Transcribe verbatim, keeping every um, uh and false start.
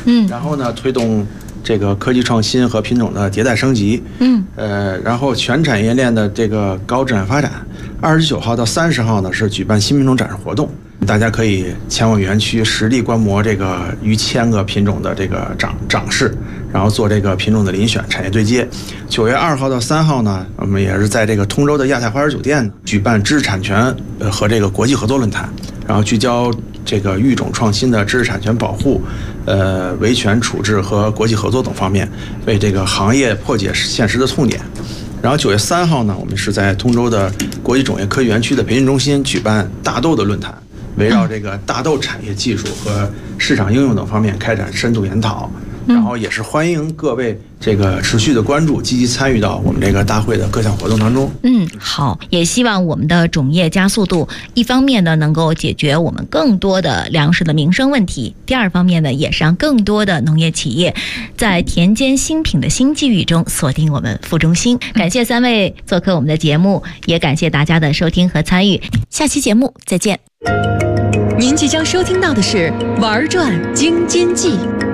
嗯， 然后呢，推动这个科技创新和品种的迭代升级， 嗯， 呃，然后全产业链的这个高质量发展。二十九号到三十号呢是举办新品种展示活动，大家可以前往园区实地观摩这个逾千个品种的这个长长势，然后做这个品种的遴选、产业对接。九月二号到三号呢，我们也是在这个通州的亚太花园酒店举办知识产权呃和这个国际合作论坛，然后聚焦这个育种创新的知识产权保护、呃维权处置和国际合作等方面，为这个行业破解现实的痛点。然后九月三号呢，我们是在通州的国际种业科技园区的培训中心举办大豆的论坛，围绕这个大豆产业技术和市场应用等方面开展深度研讨。然后也是欢迎各位这个持续的关注，积极参与到我们这个大会的各项活动当中。 嗯，好，也希望我们的种业加速度，一方面呢能够解决我们更多的粮食的民生问题，第二方面呢也是让更多的农业企业在田间新品的新机遇中锁定我们副中心。感谢三位做客我们的节目，也感谢大家的收听和参与，下期节目再见。 您即将收听到的是玩转京津冀。